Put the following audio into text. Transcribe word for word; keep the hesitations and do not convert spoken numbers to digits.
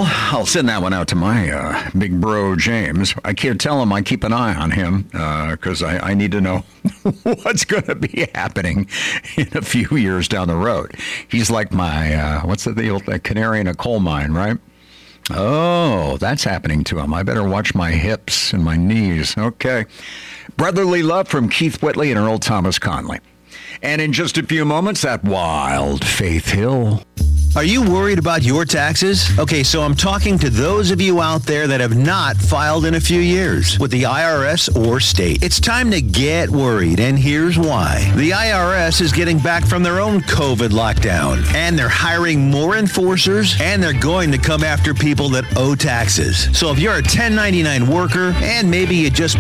Well, I'll send that one out to my uh, big bro, James. I can't tell him I keep an eye on him because uh, I, I need to know what's going to be happening in a few years down the road. He's like my, uh, what's the deal, the canary in a coal mine, right? Oh, that's happening to him. I better watch my hips and my knees. Okay. Brotherly love from Keith Whitley and Earl Thomas Conley. And in just a few moments, that wild Faith Hill. Are you worried about your taxes? Okay, so I'm talking to those of you out there that have not filed in a few years with the I R S or state. It's time to get worried, and here's why. The I R S is getting back from their own COVID lockdown, and they're hiring more enforcers, and they're going to come after people that owe taxes. So if you're a ten ninety-nine worker, and maybe you just